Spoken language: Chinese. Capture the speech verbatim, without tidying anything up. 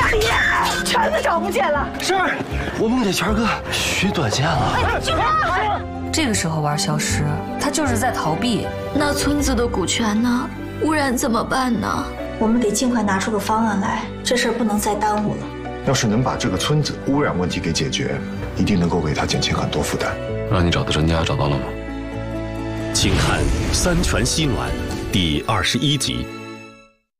全子找不见了。 是，我们给权哥许短见了。 哎，去吧。 这个时候玩消失，他就是在逃避。 那村子的股权呢？污染怎么办呢？ 我们得尽快拿出个方案来，这事儿不能再耽误了。 要是能把这个村子污染问题给解决，一定能够为他减轻很多负担。 让你找的专家找到了吗？ 请看《三全西暖》第二十一集。